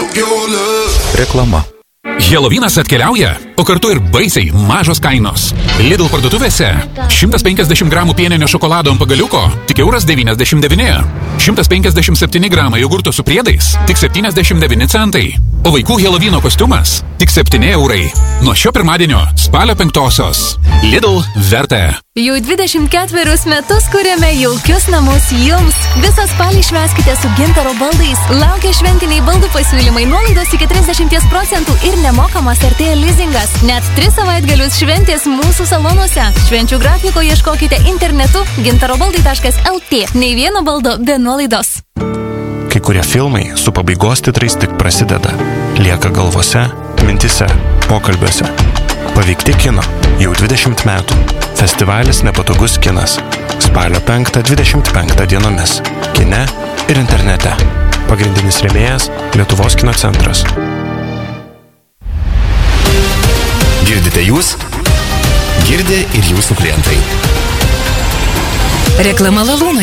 Reklama. Helovynas atkeliauja, o kartu ir baisiai mažos kainos. Lidl parduotuvėse 150 gramų pieninio šokolado ant pagaliuko tik €1,99. 157 gramai jogurto su priedais tik 79 centai. O vaikų Helovyno kostiumas tik 7 eurai. Nuo šio pirmadienio spalio 5-osios. Lidl verta. Jau 24 metus kuriame jaukius namus jums. Visą spalį švęskite su Gintaro baldais. Laukia šventiniai baldų pasiūlymai, nuolaidos iki 30% ir nemokamas RTL leasingas. Net 3 savaitgalius šventės mūsų salonuose. Švenčių grafiko ieškokite internetu gintarobaldai.lt. Nei vieno baldo be nuolaidos. Kai kurie filmai su pabaigos titrais tik prasideda. Lieka galvose, mintise, pokalbiuose. Paveikti kino jau 20 metų. Festivalis Nepatogus kinas. Spalio 5-25 dienomis. Kine ir internete. Pagrindinis rėmėjas Lietuvos kino centras. Girdite jūs? Girdi ir jūsų klientai. Reklama Lalūnui.